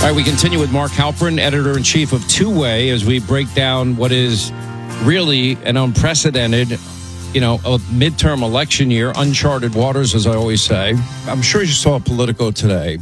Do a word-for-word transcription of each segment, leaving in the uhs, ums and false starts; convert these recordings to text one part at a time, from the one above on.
All right, we continue with Mark Halperin, editor-in-chief of Two-Way, as we break down what is really an unprecedented, you know, a midterm election year, uncharted waters, as I always say. I'm sure you saw Politico today,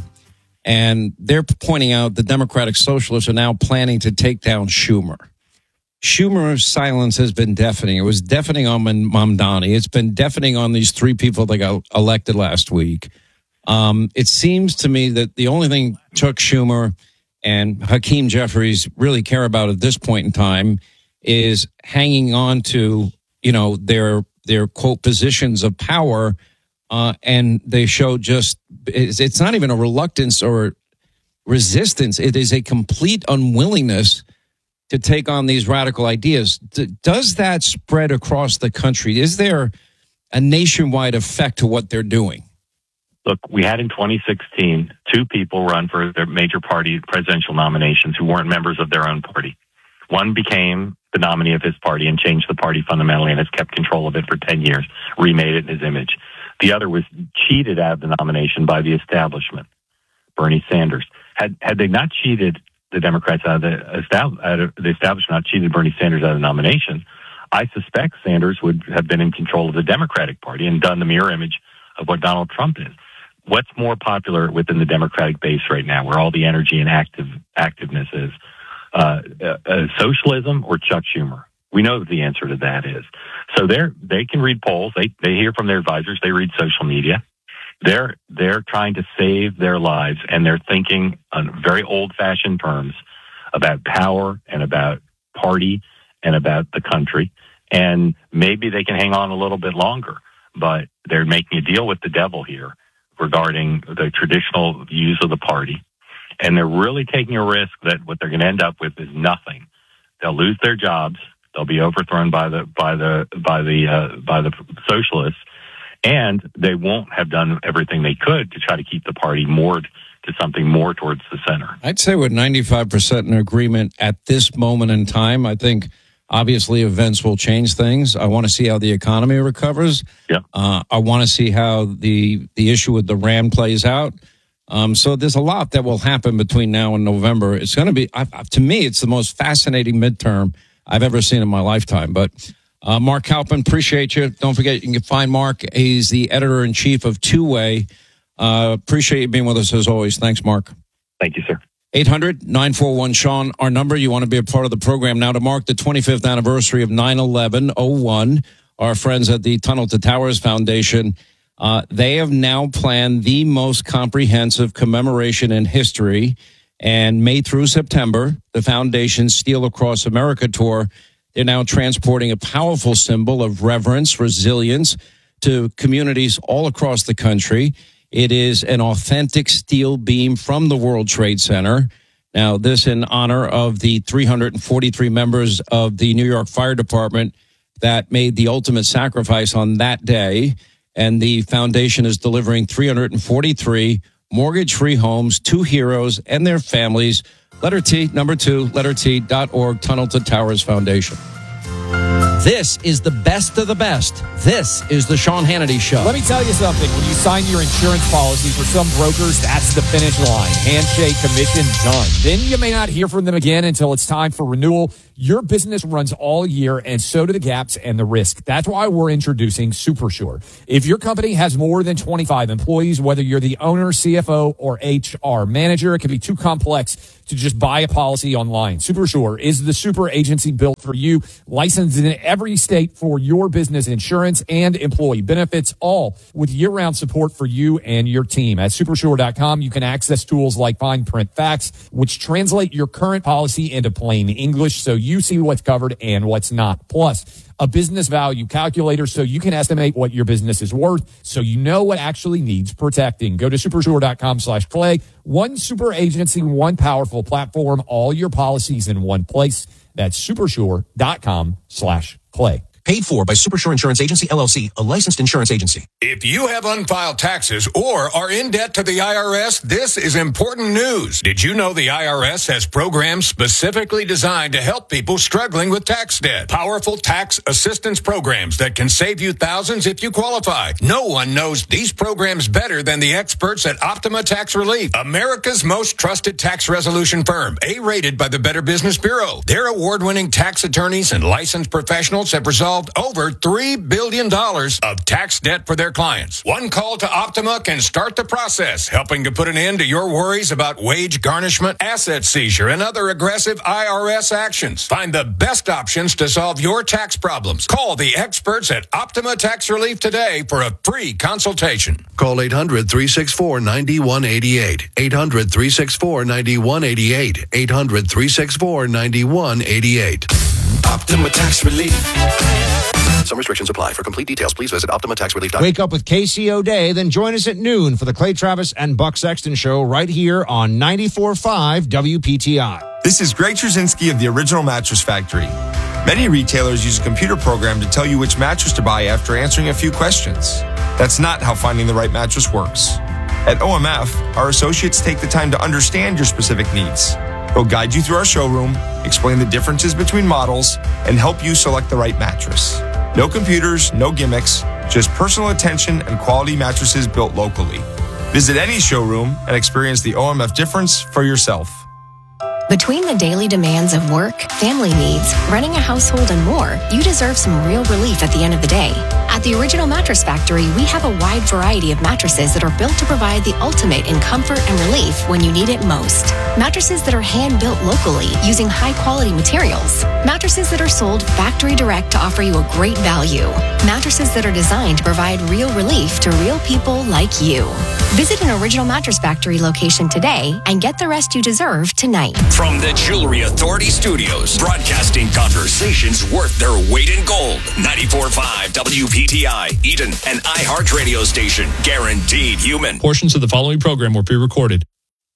and they're pointing out the Democratic Socialists are now planning to take down Schumer. Schumer's silence has been deafening. It was deafening on Mamdani. It's been deafening on these three people that got elected last week. Um, it seems to me that the only thing Chuck Schumer and Hakeem Jeffries really care about at this point in time is hanging on to, you know, their their quote positions of power, uh, and they show just it's, it's not even a reluctance or resistance; it is a complete unwillingness to take on these radical ideas. D- does that spread across the country? Is there a nationwide effect to what they're doing? Look, we had in twenty sixteen two people run for their major party presidential nominations who weren't members of their own party. One became the nominee of his party and changed the party fundamentally and has kept control of it for ten years, remade it in his image. The other was cheated out of the nomination by the establishment, Bernie Sanders. Had had they not cheated the Democrats out of the, out of the establishment, not cheated Bernie Sanders out of the nomination, I suspect Sanders would have been in control of the Democratic Party and done the mirror image of what Donald Trump is. What's more popular within the Democratic base right now, where all the energy and active activeness is? Uh, uh, socialism or Chuck Schumer? We know that the answer to that is. So they're, they can read polls. They, they hear from their advisors. They read social media. They're, they're trying to save their lives, and they're thinking on very old-fashioned terms about power and about party and about the country. And maybe they can hang on a little bit longer, but they're making a deal with the devil here regarding the traditional views of the party. And they're really taking a risk that what they're going to end up with is nothing. They'll lose their jobs. They'll be overthrown by the, by the, by the, uh, by the socialists. And they won't have done everything they could to try to keep the party moored to something more towards the center. I'd say we're ninety-five percent in agreement at this moment in time. I think obviously events will change things. I want to see how the economy recovers. Yeah. Uh, I want to see how the, the issue with the RAND plays out. Um, so there's a lot that will happen between now and November. It's going to be, I, to me, it's the most fascinating midterm I've ever seen in my lifetime. But uh, Mark Halperin, appreciate you. Don't forget, you can find Mark. He's the editor-in-chief of Two-Way. Uh, appreciate you being with us as always. Thanks, Mark. Thank you, sir. eight hundred nine four one Sean, our number. You want to be a part of the program now to mark the twenty-fifth anniversary of nine eleven oh one. Our friends at the Tunnel to Towers Foundation, uh, they have now planned the most comprehensive commemoration in history. And May through September, the foundation's Steel Across America tour, they're now transporting a powerful symbol of reverence, resilience to communities all across the country. It is an authentic steel beam from the World Trade Center. Now, this in honor of the three hundred forty-three members of the New York Fire Department that made the ultimate sacrifice on that day. And the foundation is delivering three hundred forty-three mortgage-free homes to heroes and their families. Letter T, number two, letter T dot org, Tunnel to Towers Foundation. This is the best of the best. This is the Sean Hannity Show. Let me tell you something. When you sign your insurance policy, for some brokers, that's the finish line. Handshake, commission, done. Then you may not hear from them again until it's time for renewal. Your business runs all year, and so do the gaps and the risk. That's why we're introducing SuperSure. If your company has more than twenty-five employees, whether you're the owner, C F O, or H R manager, it can be too complex to just buy a policy online. SuperSure is the super agency built for you, licensed in every state for your business insurance and employee benefits, all with year-round support for you and your team. At supersure dot com, you can access tools like Fine Print Facts, which translate your current policy into plain English so you see what's covered and what's not. Plus, a business value calculator so you can estimate what your business is worth so you know what actually needs protecting. Go to supersure dot com slash clay. One super agency, one powerful platform, all your policies in one place. That's supersure dot com slash clay. Paid for by Supersure Insurance Agency, L L C, a licensed insurance agency. If you have unfiled taxes or are in debt to the I R S, this is important news. Did you know the I R S has programs specifically designed to help people struggling with tax debt? Powerful tax assistance programs that can save you thousands if you qualify. No one knows these programs better than the experts at Optima Tax Relief, America's most trusted tax resolution firm, A-rated by the Better Business Bureau. Their award-winning tax attorneys and licensed professionals have resolved over three billion dollars of tax debt for their clients. One call to Optima can start the process, helping to put an end to your worries about wage garnishment, asset seizure, and other aggressive I R S actions. Find the best options to solve your tax problems. Call the experts at Optima Tax Relief today for a free consultation. Call eight hundred, three six four, nine one eight eight. eight hundred, three six four, nine one eight eight. eight hundred, three six four, nine one eight eight. Optima Tax Relief. Some restrictions apply. For complete details, please visit optima tax relief dot com. Wake up with K C O'Day, then join us at noon for the Clay Travis and Buck Sexton Show right here on ninety-four point five W P T I. This is Greg Trzynski of the Original Mattress Factory. Many retailers use a computer program to tell you which mattress to buy after answering a few questions. That's not how finding the right mattress works. At O M F, our associates take the time to understand your specific needs. They'll guide you through our showroom, explain the differences between models, and help you select the right mattress. No computers, no gimmicks, just personal attention and quality mattresses built locally. Visit any showroom and experience the O M F difference for yourself. Between the daily demands of work, family needs, running a household, and more, you deserve some real relief at the end of the day. At the Original Mattress Factory, we have a wide variety of mattresses that are built to provide the ultimate in comfort and relief when you need it most. Mattresses that are hand-built locally using high-quality materials. Mattresses that are sold factory direct to offer you a great value. Mattresses that are designed to provide real relief to real people like you. Visit an Original Mattress Factory location today and get the rest you deserve tonight. From the Jewelry Authority Studios, broadcasting conversations worth their weight in gold. ninety-four point five W P T I, Eden, an iHeart radio station. Guaranteed human. Portions of the following program were pre-recorded.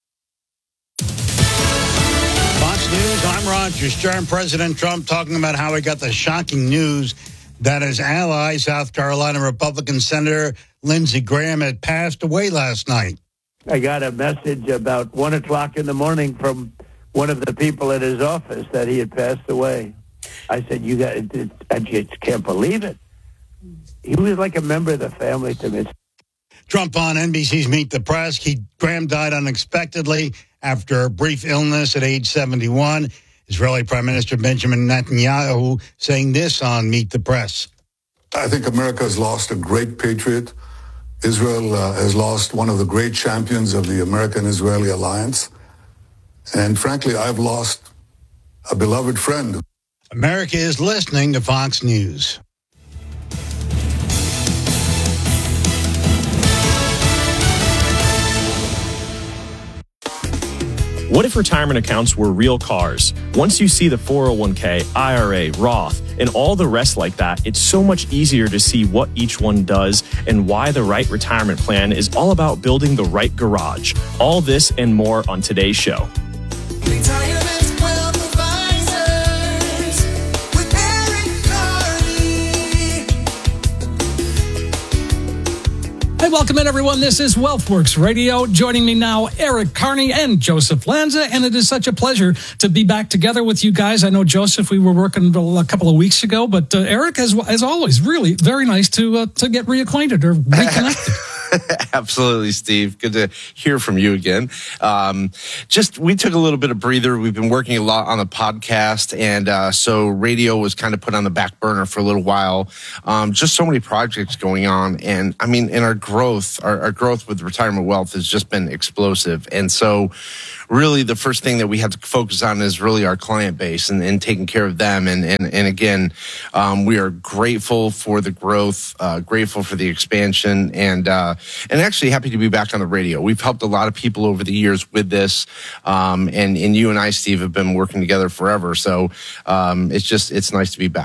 Fox News, I'm Roger Stern. President Trump talking about how he got the shocking news that his ally, South Carolina Republican Senator Lindsey Graham, had passed away last night. I got a message about one o'clock in the morning from one of the people at his office that he had passed away. I said, "You got, I just can't believe it." He was like a member of the family to me. Trump on N B C's Meet the Press. He, Graham died unexpectedly after a brief illness at age seventy-one. Israeli Prime Minister Benjamin Netanyahu saying this on Meet the Press. I think America has lost a great patriot. Israel uh, has lost one of the great champions of the American-Israeli alliance. And frankly, I've lost a beloved friend. America is listening to Fox News. What if retirement accounts were real cars? Once you see the four oh one k, I R A, Roth, and all the rest like that, it's so much easier to see what each one does and why the right retirement plan is all about building the right garage. All this and more on today's show. Hey, welcome in, everyone. This is WealthWorks Radio. Joining me now, Eric Carney and Joseph Lanza, and it is such a pleasure to be back together with you guys. I know, Joseph, we were working a couple of weeks ago, but uh, Eric, as as always, really very nice to uh, to get reacquainted or reconnected. Absolutely, Steve. Good to hear from you again. Um, just, we took a little bit of breather. We've been working a lot on the podcast, and uh, so radio was kind of put on the back burner for a little while. Um, just so many projects going on, and I mean, in our growth, our, our growth with Retirement Wealth has just been explosive, and so really the first thing that we have to focus on is really our client base and, and taking care of them. And, and, and again, um, we are grateful for the growth, uh, grateful for the expansion, and, uh, and actually happy to be back on the radio. We've helped a lot of people over the years with this. Um, and, and you and I, Steve, have been working together forever. So, um, it's just, it's nice to be back.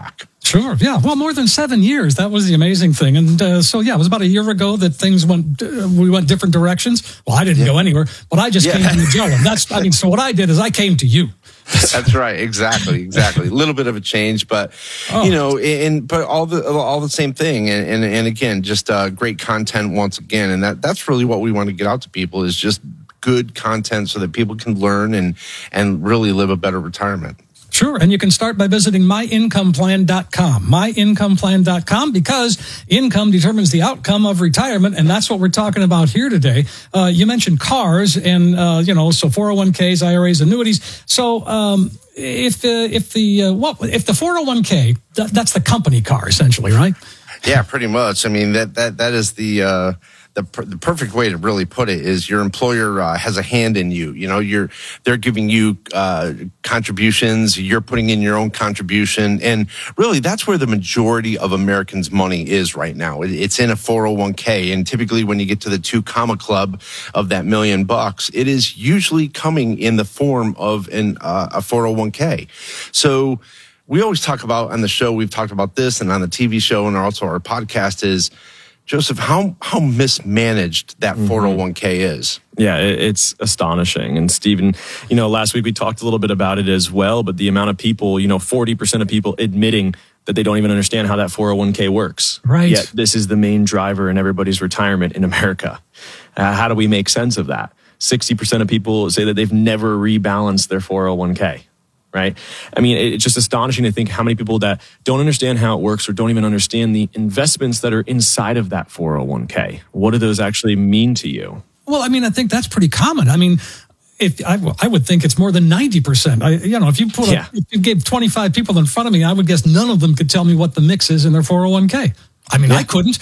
Sure. Yeah. Well, more than seven years. That was the amazing thing. And uh, so, yeah, it was about a year ago that things went, uh, we went different directions. Well, I didn't yeah. go anywhere, but I just yeah. came to Magellan. That's, I mean, so what I did is I came to you. That's right. Exactly. Exactly. A little bit of a change, but oh. you know, and but all the all the same thing. And and, and again, just uh, great content once again. And that that's really what we want to get out to people is just good content so that people can learn and and really live a better retirement. Sure. And you can start by visiting my income plan dot com, my income plan dot com, because income determines the outcome of retirement. And that's what we're talking about here today. Uh, you mentioned cars and, uh, you know, so four oh one k's, I R As, annuities. So, um, if the, if the, uh, what, if the four oh one k, that, that's the company car essentially, right? Yeah, pretty much. I mean, that, that, that is the, uh, The, per, the perfect way to really put it is your employer uh, has a hand in you. You know, you're they're giving you uh, contributions. You're putting in your own contribution, and really, that's where the majority of Americans' money is right now. It, it's in a four oh one k, and typically, when you get to the two comma club of that million bucks, it is usually coming in the form of an uh, a four oh one k. So we always talk about on the show. We've talked about this, and on the T V show, and also our podcast is. Joseph, how how mismanaged that four oh one k is. Yeah, it's astonishing. And Stephen, you know, last week we talked a little bit about it as well, but the amount of people, you know, forty percent of people admitting that they don't even understand how that four oh one k works. Right. Yet this is the main driver in everybody's retirement in America. Uh, how do we make sense of that? sixty percent of people say that they've never rebalanced their four oh one k. Right? I mean, it's just astonishing to think how many people that don't understand how it works or don't even understand the investments that are inside of that four oh one k. What do those actually mean to you? Well, I mean, I think that's pretty common. I mean, if I, I would think it's more than ninety percent. I, you know, if you put yeah. a, if you gave twenty-five people in front of me, I would guess none of them could tell me what the mix is in their four oh one k. I mean, yeah. I couldn't.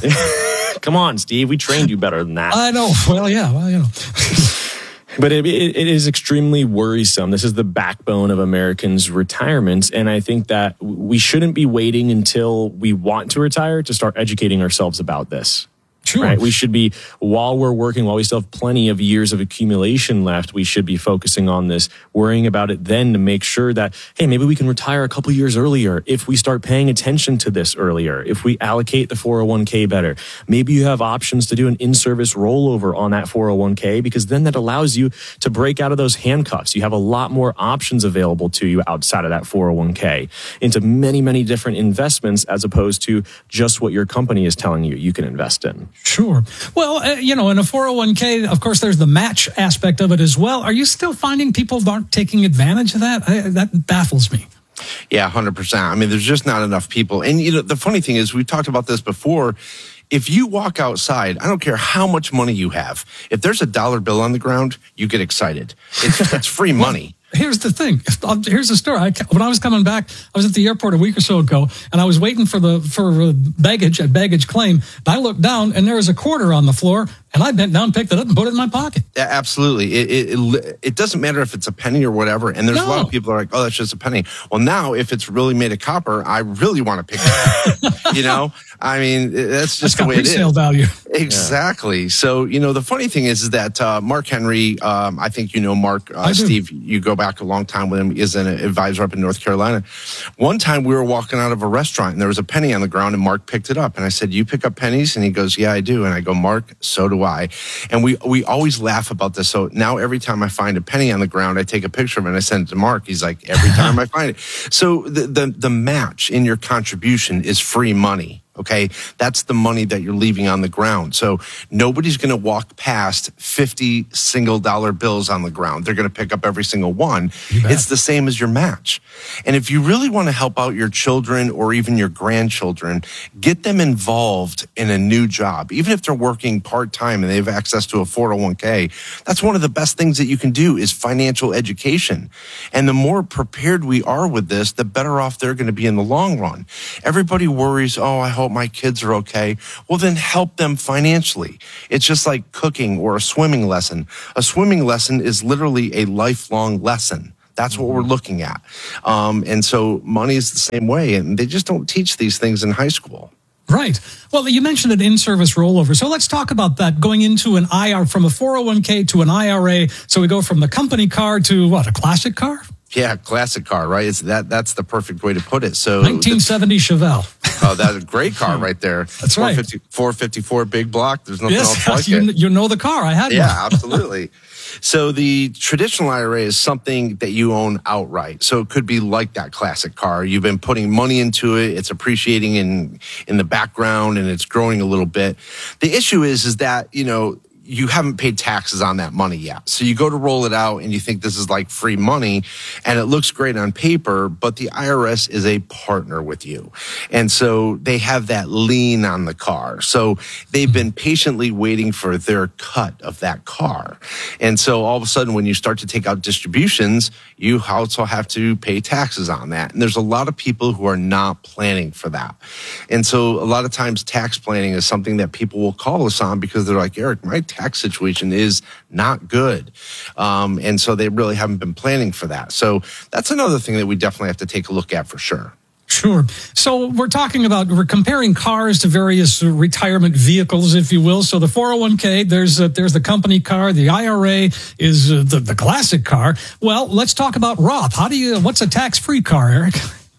Come on, Steve. We trained you better than that. I know. Well, yeah. Well, you know. But it, it, it is extremely worrisome. This is the backbone of Americans' retirements. And I think that we shouldn't be waiting until we want to retire to start educating ourselves about this. Sure. Right? We should be, while we're working, while we still have plenty of years of accumulation left, we should be focusing on this, worrying about it then to make sure that, hey, maybe we can retire a couple years earlier if we start paying attention to this earlier, if we allocate the four oh one k better. Maybe you have options to do an in-service rollover on that four oh one k because then that allows you to break out of those handcuffs. You have a lot more options available to you outside of that four oh one k into many, many different investments as opposed to just what your company is telling you you can invest in. Sure. Well, uh, you know, in a four oh one k, of course, there's the match aspect of it as well. Are you still finding people aren't taking advantage of that? I, that baffles me. Yeah, one hundred percent. I mean, there's just not enough people. And, you know, the funny thing is, we talked about this before. If you walk outside, I don't care how much money you have. If there's a dollar bill on the ground, you get excited. It's, it's free money. Here's the thing. Here's the story. I, when I was coming back, I was at the airport a week or so ago, and I was waiting for the for baggage at baggage claim. And I looked down, and there was a quarter on the floor, and I bent down, picked it up, and put it in my pocket. Yeah, absolutely. It, it, it, it doesn't matter if it's a penny or whatever. And there's no. a lot of people that are like, oh, that's just a penny. Well, now, if it's really made of copper, I really want to pick it up. You know? I mean, that's just that's the way it is. Resale value. Exactly. Yeah. So, you know, the funny thing is, is that uh, Mark Henry, um, I think you know Mark, uh, Steve, you go back a long time with him, is an advisor up in North Carolina. One time we were walking out of a restaurant and there was a penny on the ground and Mark picked it up. And I said, you pick up pennies? And he goes, yeah, I do. And I go, Mark, so do I. And we, we always laugh about this. So now every time I find a penny on the ground, I take a picture of it and I send it to Mark. He's like, every time I find it. So the, the, the match in your contribution is free money. Okay, that's the money that you're leaving on the ground. So nobody's going to walk past fifty single dollar bills on the ground. They're going to pick up every single one. It's the same as your match. And if you really want to help out your children or even your grandchildren, get them involved in a new job. Even if they're working part-time and they have access to a four oh one k, that's one of the best things that you can do is financial education. And the more prepared we are with this, the better off they're going to be in the long run. Everybody worries, oh, I hope my kids are okay. Well, then help them financially. It's just like cooking or a swimming lesson. A swimming lesson is literally a lifelong lesson. That's what we're looking at. Um, and so money is the same way. And they just don't teach these things in high school. Right. Well, you mentioned an in-service rollover. So let's talk about that, going into an I R A, from a four oh one k to an I R A. So we go from the company car to what, a classic car? Yeah, classic car, right? It's that that's the perfect way to put it. So nineteen seventy Chevelle. Oh, that's a great car right there. That's right. four fifty-four big block. There's nothing Yes, else like you, it. you know the car. I had Yeah, one. absolutely. So the traditional I R A is something that you own outright. So it could be like that classic car. You've been putting money into it. It's appreciating in in the background and it's growing a little bit. The issue is, is that, you know, you haven't paid taxes on that money yet. So you go to roll it out and you think this is like free money and it looks great on paper, but the I R S is a partner with you. And so they have that lien on the car. So they've been patiently waiting for their cut of that car. And so all of a sudden, when you start to take out distributions, you also have to pay taxes on that. And there's a lot of people who are not planning for that. And so a lot of times tax planning is something that people will call us on because they're like, Eric, my tax situation is not good. Um, and so they really haven't been planning for that. So that's another thing that we definitely have to take a look at for sure. Sure. So we're talking about, we're comparing cars to various retirement vehicles, if you will. So the four oh one k, there's uh, there's the company car. The I R A is uh, the, the classic car. Well, let's talk about Roth. How do you, what's a tax-free car, Eric?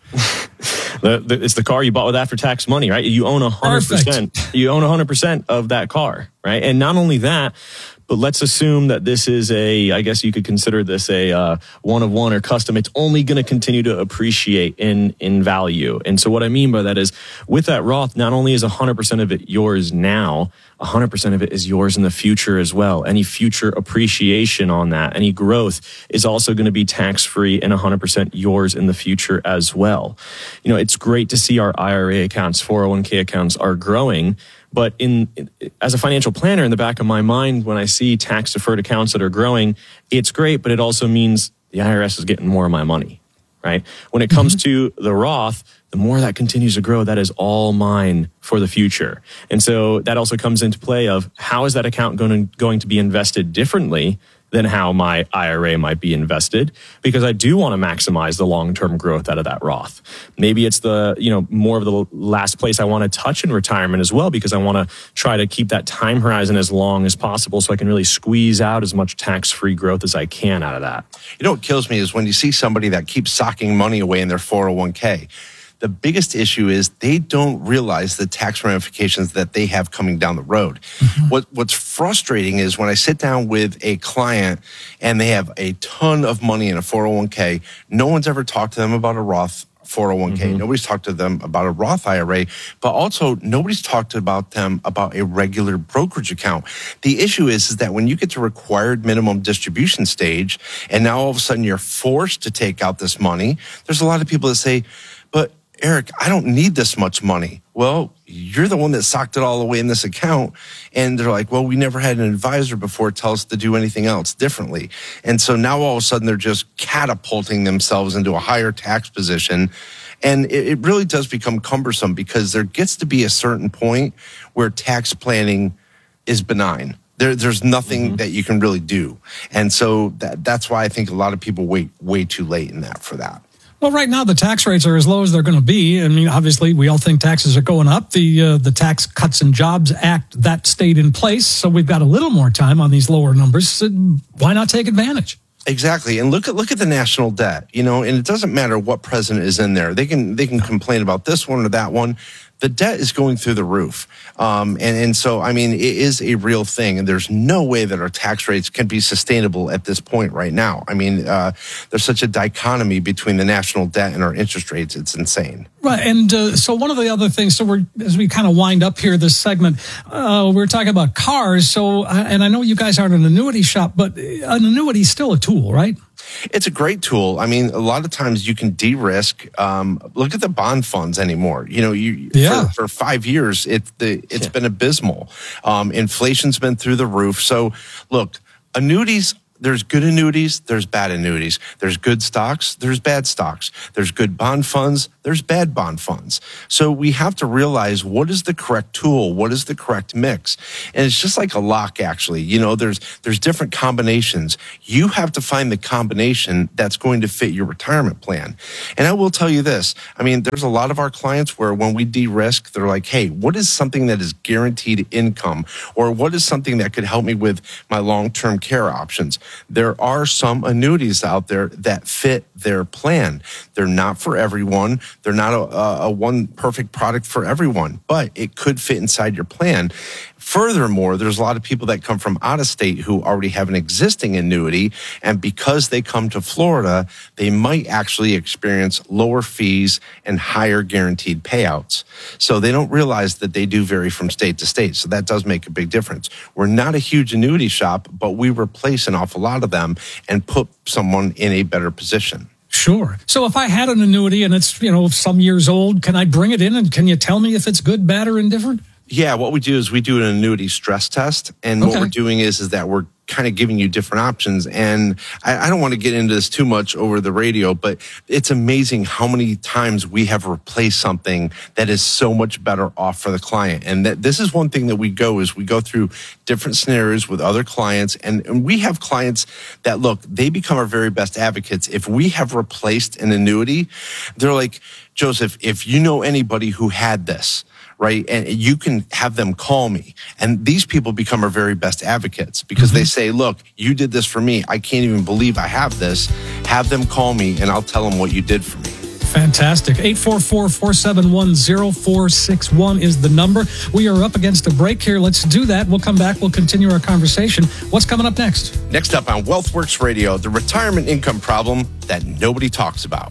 The, the, it's the car you bought with after-tax money, right? You own one hundred percent. Perfect. You own one hundred percent of that car, right? And not only that, but let's assume that this is a, I guess you could consider this a uh, one of one or custom. It's only going to continue to appreciate in in value. And so what I mean by that is with that Roth, not only is one hundred percent of it yours now, one hundred percent of it is yours in the future as well. Any future appreciation on that, any growth is also going to be tax-free and one hundred percent yours in the future as well. You know, it's great to see our I R A accounts, four oh one k accounts are growing. But in, as a financial planner, in the back of my mind, when I see tax-deferred accounts that are growing, it's great, but it also means the I R S is getting more of my money, right? When it comes mm-hmm. to the Roth, the more that continues to grow, that is all mine for the future. And so that also comes into play of how is that account going to, going to be invested differently than how my I R A might be invested, because I do want to maximize the long-term growth out of that Roth. Maybe it's the, you know, more of the last place I want to touch in retirement as well, because I want to try to keep that time horizon as long as possible so I can really squeeze out as much tax-free growth as I can out of that. You know what kills me is when you see somebody that keeps socking money away in their four oh one k. The biggest issue is they don't realize the tax ramifications that they have coming down the road. Mm-hmm. What What's frustrating is when I sit down with a client and they have a ton of money in a four oh one k, no one's ever talked to them about a Roth four oh one k. Mm-hmm. Nobody's talked to them about a Roth I R A, but also nobody's talked about them about a regular brokerage account. The issue is, is that when you get to required minimum distribution stage and now all of a sudden you're forced to take out this money, there's a lot of people that say, but Eric, I don't need this much money. Well, you're the one that socked it all away in this account. And they're like, well, we never had an advisor before tell us to do anything else differently. And so now all of a sudden they're just catapulting themselves into a higher tax position. And it, it really does become cumbersome because there gets to be a certain point where tax planning is benign. There, there's nothing mm-hmm. that you can really do. And so that, that's why I think a lot of people wait way too late in that for that. Well, right now the tax rates are as low as they're going to be. I mean, obviously, we all think taxes are going up. The uh, the Tax Cuts and Jobs Act, that stayed in place, so we've got a little more time on these lower numbers. So why not take advantage? Exactly, and look at look at the national debt. You know, and it doesn't matter what president is in there. They can they can complain about this one or that one. The debt is going through the roof. Um, and, and so, I mean, it is a real thing. And there's no way that our tax rates can be sustainable at this point right now. I mean, uh, there's such a dichotomy between the national debt and our interest rates. It's insane. Right. And uh, so one of the other things, so we're, as we kind of wind up here, this segment, uh, we're talking about cars. So, and I know you guys aren't an annuity shop, but an annuity is still a tool, right? It's a great tool. I mean, a lot of times you can de-risk. Um, look at the bond funds anymore. You know, you yeah. for, for five years, it, the, it's yeah. been abysmal. Um, inflation's been through the roof. So, look, annuities. There's good annuities, there's bad annuities. There's good stocks, there's bad stocks. There's good bond funds, there's bad bond funds. So we have to realize what is the correct tool, what is the correct mix. And it's just like a lock, actually. You know, there's there's different combinations. You have to find the combination that's going to fit your retirement plan. And I will tell you this. I mean, there's a lot of our clients where when we de-risk, they're like, hey, what is something that is guaranteed income? Or what is something that could help me with my long-term care options? there are some annuities out there that fit their plan. They're not for everyone. They're not a, a one perfect product for everyone, but it could fit inside your plan. Furthermore, there's a lot of people that come from out of state who already have an existing annuity, and because they come to Florida, they might actually experience lower fees and higher guaranteed payouts. So they don't realize that they do vary from state to state. So that does make a big difference. We're not a huge annuity shop, but we replace an awful lot of them and put someone in a better position. Sure. So if I had an annuity and it's, you know, some years old, can I bring it in and can you tell me if it's good, bad, or indifferent? Yeah, what we do is we do an annuity stress test. And Okay. what we're doing is, is that we're kind of giving you different options. And I, I don't want to get into this too much over the radio, but it's amazing how many times we have replaced something that is so much better off for the client. And that this is one thing that we go is we go through different scenarios with other clients. And, and we have clients that, look, they become our very best advocates. If we have replaced an annuity, they're like, Joseph, if you know anybody who had this, right, and you can have them call me. And these people become our very best advocates because mm-hmm. they say, look, you did this for me. I can't even believe I have this. Have them call me and I'll tell them what you did for me. Fantastic. eight four four, four seven one, zero four six one is the number. We are up against a break here. Let's do that. We'll come back. We'll continue our conversation. What's coming up next? Next up on WealthWorks Radio, the retirement income problem that nobody talks about.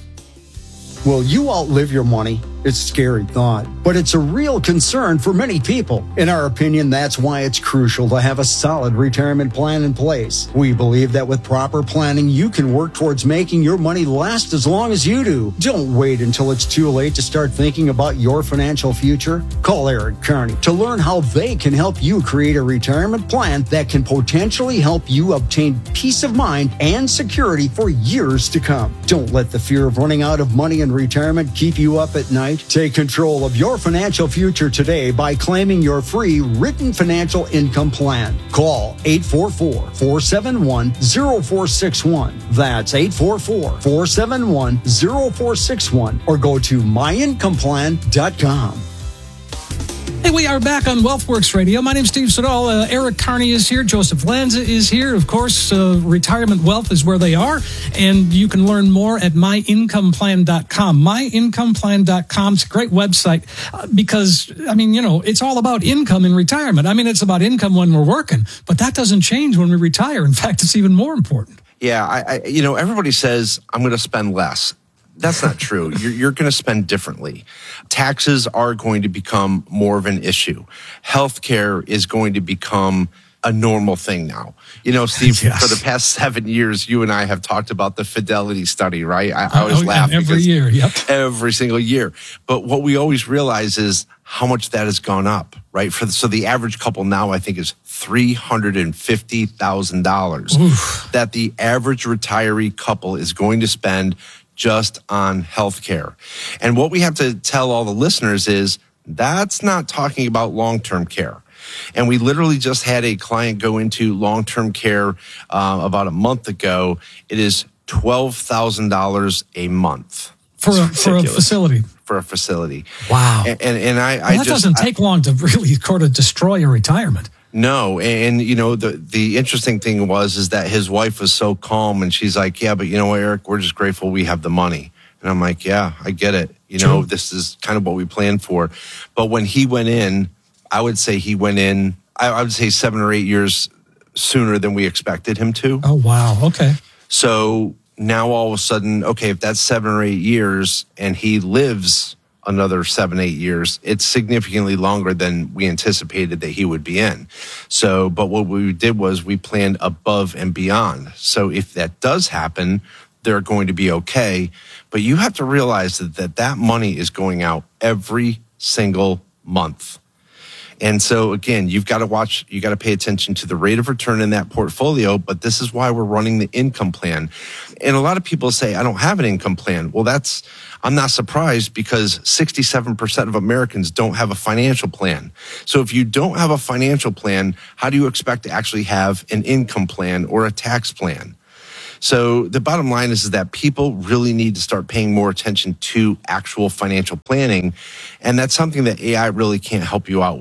Will you outlive your money? It's a scary thought, but it's a real concern for many people. In our opinion, that's why it's crucial to have a solid retirement plan in place. We believe that with proper planning, you can work towards making your money last as long as you do. Don't wait until it's too late to start thinking about your financial future. Call Eric Carney to learn how they can help you create a retirement plan that can potentially help you obtain peace of mind and security for years to come. Don't let the fear of running out of money in retirement keep you up at night. Take control of your financial future today by claiming your free written financial income plan. Call eight four four, four seven one, zero four six one. That's eight four four, four seven one, zero four six one or go to my income plan dot com. Hey, we are back on WealthWorks Radio. My name's Steve Siddall. Uh, Eric Carney is here. Joseph Lanza is here. Of course, uh, Retirement Wealth is where they are. And you can learn more at my income plan dot com. my income plan dot com. It's a great website uh, because, I mean, you know, it's all about income in retirement. I mean, it's about income when we're working, but that doesn't change when we retire. In fact, it's even more important. Yeah, I, I you know, everybody says, I'm going to spend less. That's not true. You're, you're going to spend differently. Taxes are going to become more of an issue. Healthcare is going to become a normal thing now. You know, Steve, yes. For the past seven years, you and I have talked about the Fidelity study, right? I, I always oh, laugh. Every year, yep. Every single year. But what we always realize is how much that has gone up, right? For the, so the average couple now, I think, is three hundred fifty thousand dollars that the average retiree couple is going to spend just on healthcare. And what we have to tell all the listeners is that's not talking about long-term care. And we literally just had a client go into long-term care uh, about a month ago. It is twelve thousand dollars a month. For a, for a facility. For a facility. Wow. And, and, and I, well, I that just, doesn't I, take long to really sort of destroy your retirement. No, and you know the the interesting thing was is that his wife was so calm, and she's like, "Yeah, but you know, Eric, we're just grateful we have the money." And I'm like, "Yeah, I get it. You know, True. This is kind of what we planned for." But when he went in, I would say he went in. I, I would say seven or eight years sooner than we expected him to. Oh wow! Okay. So now all of a sudden, okay, if that's seven or eight years, and he lives another seven, eight years, it's significantly longer than we anticipated that he would be in. So, but what we did was we planned above and beyond. So if that does happen, they're going to be okay. But you have to realize that that, that money is going out every single month. And so, again, you've got to watch, you got to pay attention to the rate of return in that portfolio, but this is why we're running the income plan. And a lot of people say, I don't have an income plan. Well, that's, I'm not surprised because sixty-seven percent of Americans don't have a financial plan. So if you don't have a financial plan, how do you expect to actually have an income plan or a tax plan? So the bottom line is, is that people really need to start paying more attention to actual financial planning. And that's something that A I really can't help you out with.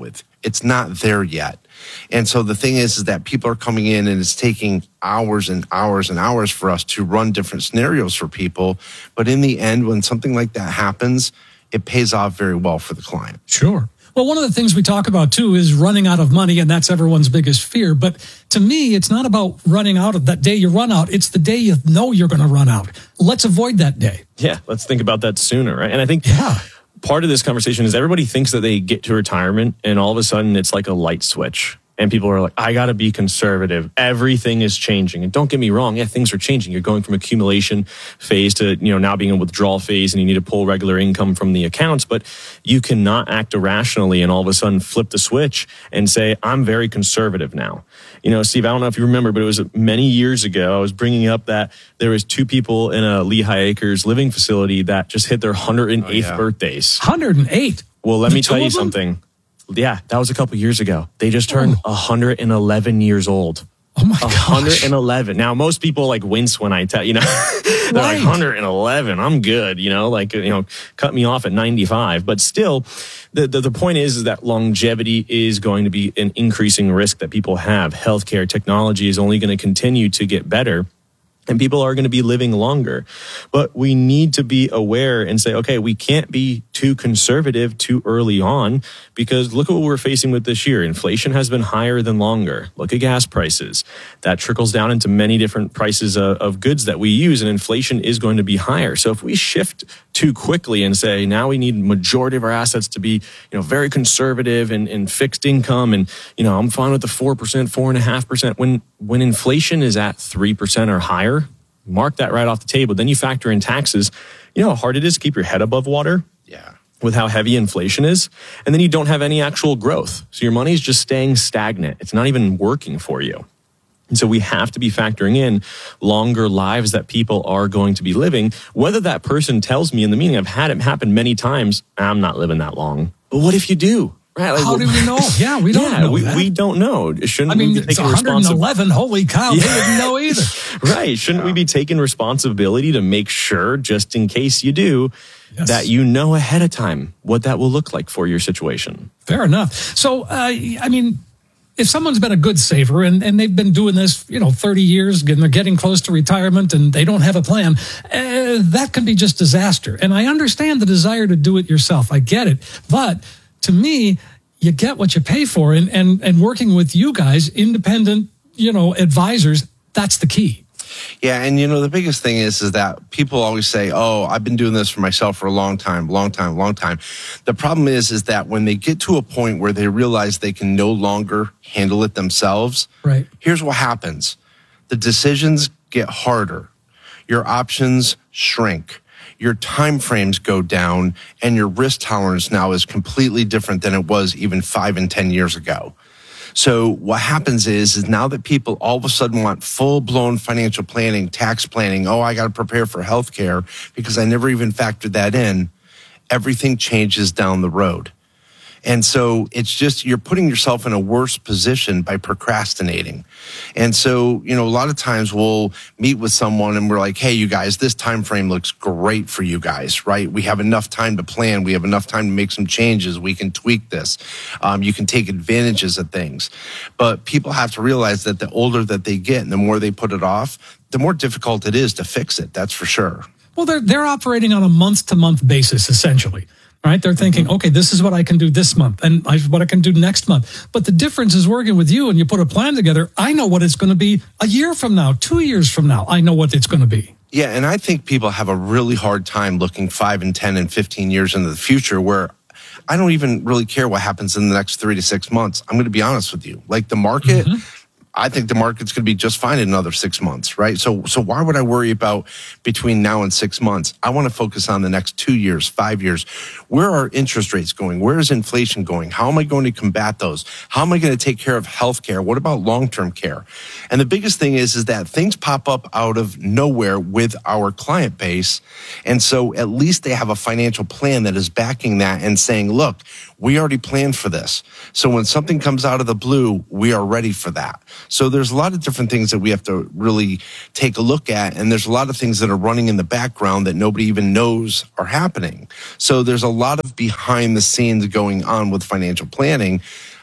It's not there yet. And so the thing is, is that people are coming in and it's taking hours and hours and hours for us to run different scenarios for people. But in the end, when something like that happens, it pays off very well for the client. Sure. Well, one of the things we talk about, too, is running out of money, and that's everyone's biggest fear. But to me, it's not about running out of that day you run out. It's the day you know you're going to run out. Let's avoid that day. Yeah, let's think about that sooner, right? And I think yeah. part of this conversation is everybody thinks that they get to retirement, and all of a sudden it's like a light switch. And people are like, I got to be conservative. Everything is changing. And don't get me wrong. Yeah, things are changing. You're going from accumulation phase to, you know, now being a withdrawal phase, and you need to pull regular income from the accounts. But you cannot act irrationally and all of a sudden flip the switch and say, I'm very conservative now. You know, Steve, I don't know if you remember, but it was many years ago. I was bringing up that there was two people in a Lehigh Acres living facility that just hit their one hundred eighth oh, yeah. birthdays. one hundred eight? Well, let the me tell you something. Yeah, that was a couple years ago. They just turned oh. one hundred eleven years old. Oh my gosh. one hundred eleven. Now, most people like wince when I tell, you know, they're right. like one hundred eleven. I'm good, you know, like, you know, cut me off at ninety-five. But still, the, the, the point is, is that longevity is going to be an increasing risk that people have. Healthcare technology is only going to continue to get better. And people are going to be living longer. But we need to be aware and say, okay, we can't be too conservative too early on, because look at what we're facing with this year. Inflation has been higher than longer. Look at gas prices. That trickles down into many different prices of, of goods that we use, and inflation is going to be higher. So if we shift too quickly and say, now we need majority of our assets to be, you know, very conservative and, and fixed income, and, you know, I'm fine with the four percent, four point five percent, when, when inflation is at three percent or higher, mark that right off the table. Then you factor in taxes. You know how hard it is to keep your head above water? Yeah. With how heavy inflation is. And then you don't have any actual growth. So your money's just staying stagnant. It's not even working for you. And so we have to be factoring in longer lives that people are going to be living. Whether that person tells me in the meeting, I've had it happen many times, I'm not living that long. But what if you do? Right, like, how do we know? Yeah, we don't yeah, know. We, that. we don't know. Shouldn't I mean, we be it's taking one hundred eleven. Responsi- Holy cow, yeah. We didn't know either. Right. Shouldn't yeah. we be taking responsibility to make sure, just in case you do, yes. that you know ahead of time what that will look like for your situation? Fair enough. So, uh, I mean, if someone's been a good saver and, and they've been doing this, you know, thirty years, and they're getting close to retirement and they don't have a plan, uh, that can be just disaster. And I understand the desire to do it yourself. I get it. But to me, you get what you pay for, and, and, and working with you guys, independent, you know, advisors, that's the key. Yeah, and you know, the biggest thing is, is that people always say, oh, I've been doing this for myself for a long time, long time, long time. The problem is, is that when they get to a point where they realize they can no longer handle it themselves, right. here's what happens. The decisions get harder. Your options shrink. Your time frames go down, and your risk tolerance now is completely different than it was even five and ten years ago. So what happens is, is now that people all of a sudden want full-blown financial planning, tax planning, oh, I got to prepare for healthcare because I never even factored that in, everything changes down the road. And so it's just, you're putting yourself in a worse position by procrastinating. And so, you know, a lot of times we'll meet with someone and we're like, hey, you guys, this time frame looks great for you guys, right? We have enough time to plan. We have enough time to make some changes. We can tweak this. Um, you can take advantages of things. But people have to realize that the older that they get and the more they put it off, the more difficult it is to fix it. That's for sure. Well, they're, they're operating on a month-to-month basis, essentially. Right? They're thinking, okay, this is what I can do this month and what I can do next month. But the difference is working with you and you put a plan together. I know what it's going to be a year from now, two years from now. I know what it's going to be. Yeah, and I think people have a really hard time looking five and ten and fifteen years into the future, where I don't even really care what happens in the next three to six months. I'm going to be honest with you. Like the market, mm-hmm. I think the market's going to be just fine in another six months, right? So, so why would I worry about between now and six months? I want to focus on the next two years, five years. Where are interest rates going? Where is inflation going? How am I going to combat those? How am I going to take care of healthcare? What about long-term care? And the biggest thing is, is that things pop up out of nowhere with our client base. And so at least they have a financial plan that is backing that and saying, look, we already planned for this. So when something comes out of the blue, we are ready for that. So there's a lot of different things that we have to really take a look at. And there's a lot of things that are running in the background that nobody even knows are happening. So there's a lot of behind the scenes going on with financial planning.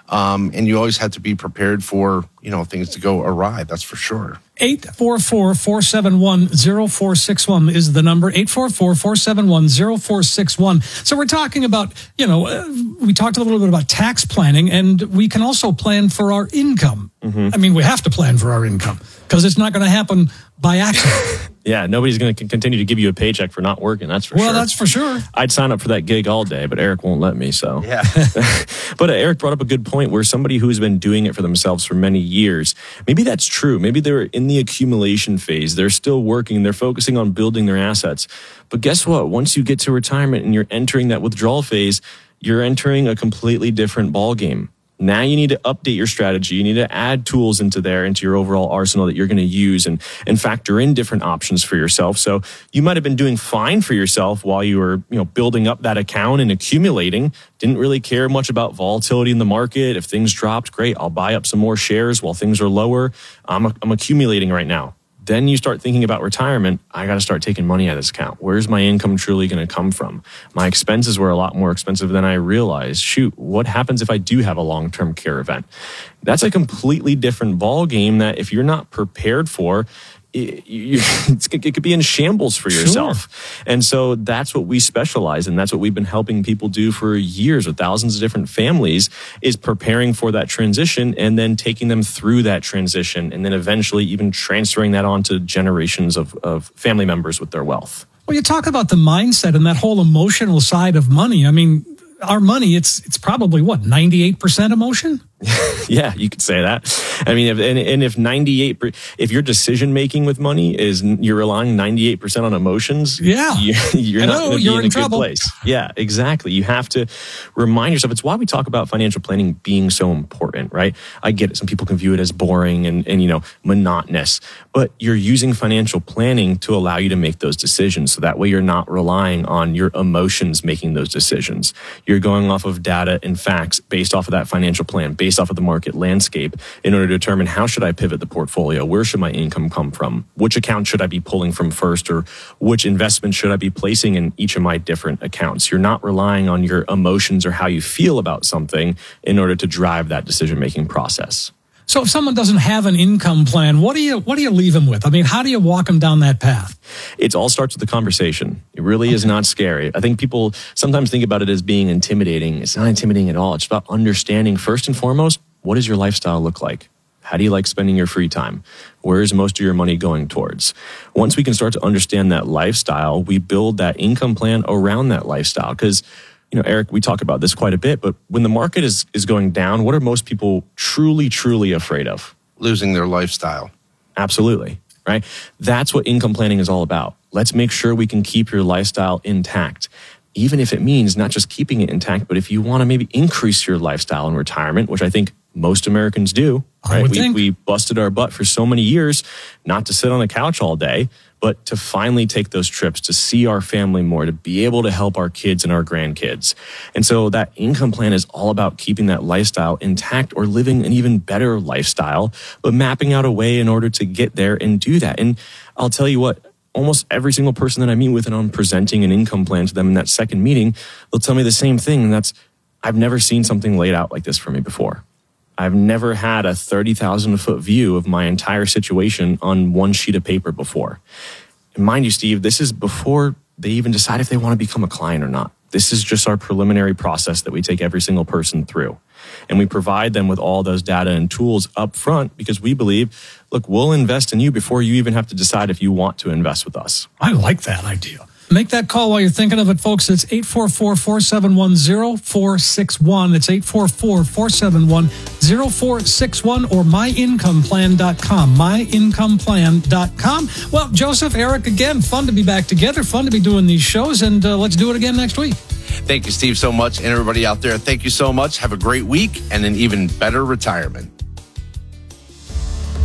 Um, and you always have to be prepared for, you know, things to go awry. That's for sure. eight four four, four seven one, zero four six one is the number. eight four four, four seven one, zero four six one. So we're talking about, you know, uh, we talked a little bit about tax planning, and we can also plan for our income. Mm-hmm. I mean, we have to plan for our income because it's not going to happen by accident. Yeah, nobody's going to continue to give you a paycheck for not working. That's for well, sure. that's for sure. I'd sign up for that gig all day, but Eric won't let me. So, yeah. But uh, Eric brought up a good point where somebody who's been doing it for themselves for many years, maybe that's true. Maybe they're in the accumulation phase. They're still working. They're focusing on building their assets. But guess what? Once you get to retirement and you're entering that withdrawal phase, you're entering a completely different ballgame. Now you need to update your strategy. You need to add tools into there, into your overall arsenal that you're going to use and, and factor in different options for yourself. So you might have been doing fine for yourself while you were, you know, building up that account and accumulating. Didn't really care much about volatility in the market. If things dropped, great. I'll buy up some more shares while things are lower. I'm, I'm accumulating right now. Then you start thinking about retirement. I got to start taking money out of this account. Where's my income truly going to come from? My expenses were a lot more expensive than I realized. Shoot, what happens if I do have a long-term care event? That's a completely different ball game that if you're not prepared for, it, you, it could be in shambles for yourself. Sure. And so that's what we specialize in. That's what we've been helping people do for years with thousands of different families, is preparing for that transition and then taking them through that transition and then eventually even transferring that on to generations of, of family members with their wealth. Well, you talk about the mindset and that whole emotional side of money. I mean, our money, it's it's probably what, ninety-eight percent emotion? Yeah, you could say that. I mean, if, and, and if ninety-eight, if your decision making with money is you're relying ninety-eight percent on emotions, yeah, you, you're Hello, not going to be you're in, in a trouble. good place. Yeah, exactly. You have to remind yourself. It's why we talk about financial planning being so important, right? I get it. Some people can view it as boring and, and you know, monotonous, but you're using financial planning to allow you to make those decisions. So that way you're not relying on your emotions making those decisions. You're going off of data and facts based off of that financial plan, based off of the market landscape in order to determine how should I pivot the portfolio? Where should my income come from? Which account should I be pulling from first, or which investment should I be placing in each of my different accounts? You're not relying on your emotions or how you feel about something in order to drive that decision-making process. So if someone doesn't have an income plan, what do you what do you leave them with? I mean, how do you walk them down that path? It all starts with the conversation. It really okay. is not scary. I think people sometimes think about it as being intimidating. It's not intimidating at all. It's about understanding, first and foremost, what does your lifestyle look like? How do you like spending your free time? Where is most of your money going towards? Once we can start to understand that lifestyle, we build that income plan around that lifestyle. Because, you know, Eric, we talk about this quite a bit, but when the market is, is going down, what are most people truly, truly afraid of? Losing their lifestyle. Absolutely, right? That's what income planning is all about. Let's make sure we can keep your lifestyle intact. Even if it means not just keeping it intact, but if you want to maybe increase your lifestyle in retirement, which I think most Americans do, right? We, we busted our butt for so many years not to sit on the couch all day, but to finally take those trips, to see our family more, to be able to help our kids and our grandkids. And so that income plan is all about keeping that lifestyle intact or living an even better lifestyle, but mapping out a way in order to get there and do that. And I'll tell you what, almost every single person that I meet with and I'm presenting an income plan to them in that second meeting, they'll tell me the same thing. And that's, I've never seen something laid out like this for me before. I've never had a thirty thousand foot view of my entire situation on one sheet of paper before. And mind you, Steve, this is before they even decide if they want to become a client or not. This is just our preliminary process that we take every single person through. And we provide them with all those data and tools up front because we believe, look, we'll invest in you before you even have to decide if you want to invest with us. I like that idea. Make that call while you're thinking of it, folks. It's eight four four, four seven one, zero four six one. It's eight four four, four seven one, zero four six one or my income plan dot com, my income plan dot com. Well, Joseph, Eric, again, fun to be back together, fun to be doing these shows, and uh, let's do it again next week. Thank you, Steve, so much. And everybody out there, thank you so much. Have a great week and an even better retirement.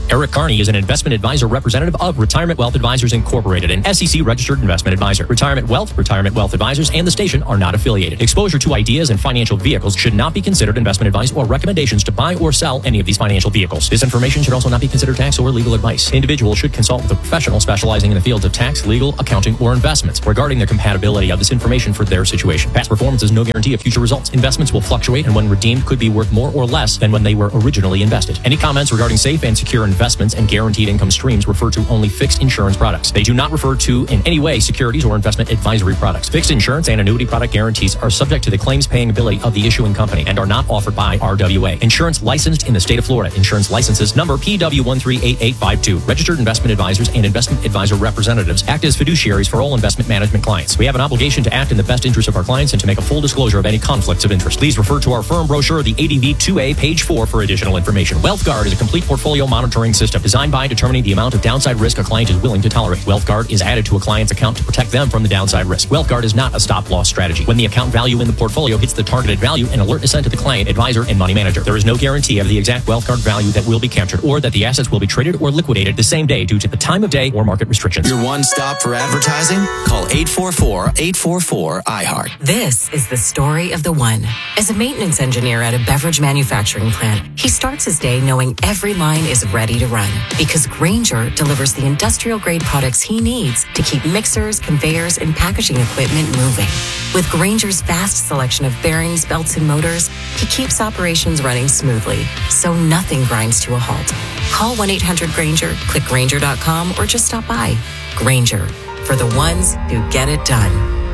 Eric Carney is an investment advisor representative of Retirement Wealth Advisors Incorporated, an S E C-registered investment advisor. Retirement Wealth, Retirement Wealth Advisors, and the station are not affiliated. Exposure to ideas and financial vehicles should not be considered investment advice or recommendations to buy or sell any of these financial vehicles. This information should also not be considered tax or legal advice. Individuals should consult with a professional specializing in the fields of tax, legal, accounting, or investments regarding the compatibility of this information for their situation. Past performance is no guarantee of future results. Investments will fluctuate and when redeemed could be worth more or less than when they were originally invested. Any comments regarding safe and secure investments and guaranteed income streams refer to only fixed insurance products. They do not refer to in any way securities or investment advisory products. Fixed insurance and annuity product guarantees are subject to the claims paying ability of the issuing company and are not offered by R W A. Insurance licensed in the state of Florida. Insurance licenses number P W one three eight eight five two. Registered investment advisors and investment advisor representatives act as fiduciaries for all investment management clients. We have an obligation to act in the best interest of our clients and to make a full disclosure of any conflicts of interest. Please refer to our firm brochure, the A D V two A, page four, for additional information. WealthGuard is a complete portfolio monitoring system designed by determining the amount of downside risk a client is willing to tolerate. WealthGuard is added to a client's account to protect them from the downside risk. WealthGuard is not a stop-loss strategy. When the account value in the portfolio hits the targeted value, an alert is sent to the client, advisor, and money manager. There is no guarantee of the exact WealthGuard value that will be captured or that the assets will be traded or liquidated the same day due to the time of day or market restrictions. Your one stop for advertising? Call eight four four, eight four four, I heart. This is the story of the one. As a maintenance engineer at a beverage manufacturing plant, he starts his day knowing every line is ready to run because Grainger delivers the industrial-grade products he needs to keep mixers, conveyors, and packaging equipment moving. With Grainger's vast selection of bearings, belts, and motors, he keeps operations running smoothly, so nothing grinds to a halt. Call one eight hundred Grainger, click Grainger dot com, or just stop by. Grainger, for the ones who get it done.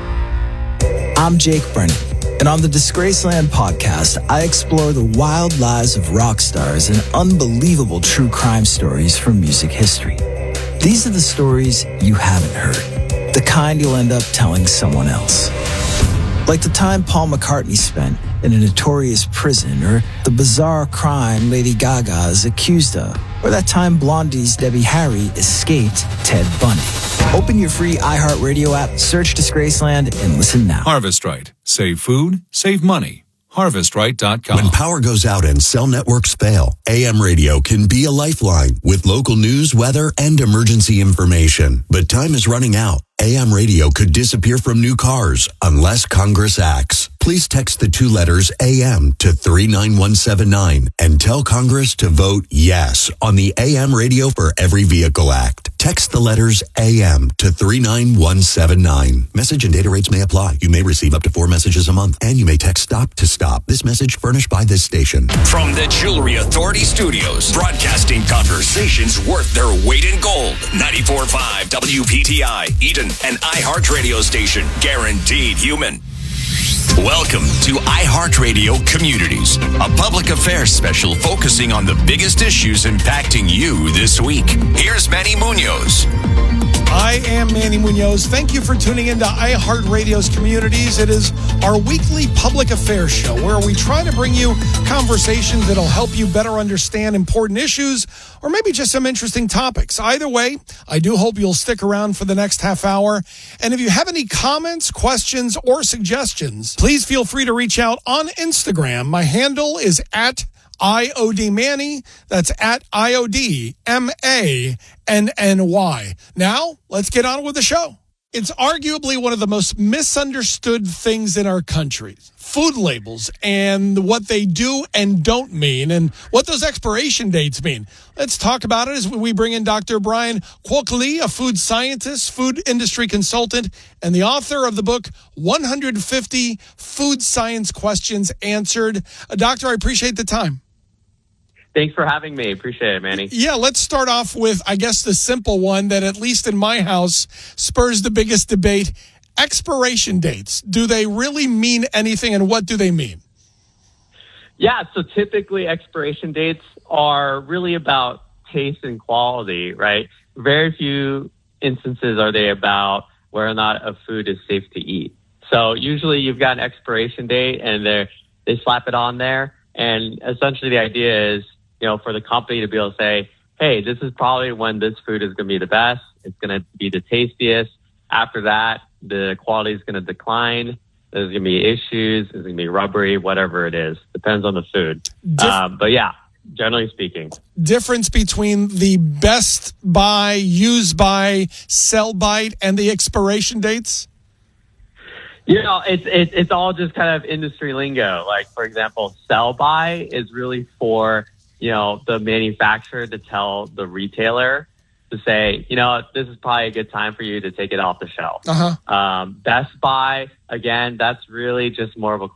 I'm Jake Brennan, and on the Disgraceland podcast, I explore the wild lives of rock stars and unbelievable true crime stories from music history. These are the stories you haven't heard, the kind you'll end up telling someone else. Like the time Paul McCartney spent in a notorious prison, or the bizarre crime Lady Gaga is accused of, or that time Blondie's Debbie Harry escaped Ted Bundy. Open your free iHeartRadio app, search Disgraceland, and listen now. Harvest Right. Save food, save money. harvest right dot com. When power goes out and cell networks fail, A M radio can be a lifeline with local news, weather, and emergency information. But time is running out. A M radio could disappear from new cars unless Congress acts. Please text the two letters A M to three nine one seven nine and tell Congress to vote yes on the A M Radio for Every Vehicle Act. Text the letters A M to three nine one seven nine. Message and data rates may apply. You may receive up to four messages a month, and you may text STOP to STOP. This message furnished by this station. From the Jewelry Authority Studios, broadcasting conversations worth their weight in gold. ninety-four point five W P T I, Eden, an iHeart radio station, guaranteed human. Welcome to iHeartRadio Communities, a public affairs special focusing on the biggest issues impacting you this week. Here's Manny Munoz. I am Manny Munoz. Thank you for tuning into iHeartRadio's Communities. It is our weekly public affairs show where we try to bring you conversations that'll help you better understand important issues or maybe just some interesting topics. Either way, I do hope you'll stick around for the next half hour. And if you have any comments, questions, or suggestions, please feel free to reach out on Instagram. My handle is at I O D Manny. That's at I O D M A N N Y. Now, let's get on with the show. It's arguably one of the most misunderstood things in our country. Food labels and what they do and don't mean and what those expiration dates mean. Let's talk about it as we bring in Doctor Brian Kwok-Lee, a food scientist, food industry consultant, and the author of the book, one hundred fifty Food Science Questions Answered. Uh, doctor, I appreciate the time. Thanks for having me. Appreciate it, Manny. Yeah, let's start off with, I guess, the simple one that, at least in my house, spurs the biggest debate. Expiration dates. Do they really mean anything, and what do they mean? Yeah, so typically expiration dates are really about taste and quality, right? Very few instances are they about whether or not a food is safe to eat. So usually you've got an expiration date, and they they slap it on there, and essentially the idea is, you know, for the company to be able to say, hey, this is probably when this food is going to be the best. It's going to be the tastiest. After that, the quality is going to decline. There's going to be issues. It's going to be rubbery, whatever it is. Depends on the food. Um, but yeah, generally speaking. Difference between the best by, use by, sell by, and the expiration dates? You know, it's, it's, it's all just kind of industry lingo. Like, for example, sell by is really for, you know, the manufacturer to tell the retailer to say, you know, this is probably a good time for you to take it off the shelf. Uh-huh. Um, Best Buy, again, that's really just more of a